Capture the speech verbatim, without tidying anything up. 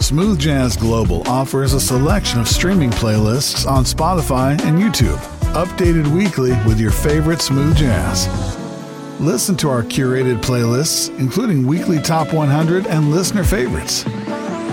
Smooth Jazz Global offers a selection of streaming playlists on Spotify and YouTube, updated weekly with your favorite smooth jazz. Listen to our curated playlists, including weekly top one hundred and listener favorites.